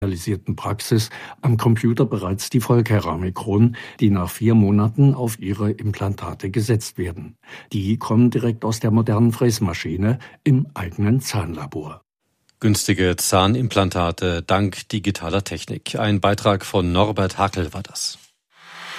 realisierten Praxis am Computer bereits die Vollkeramikkronen, die nach 4 Monaten auf ihre Implantate gesetzt werden. Die kommen direkt aus der modernen Fräsmaschine im eigenen Zahnlabor. Günstige Zahnimplantate dank digitaler Technik. Ein Beitrag von Norbert Hakel war das.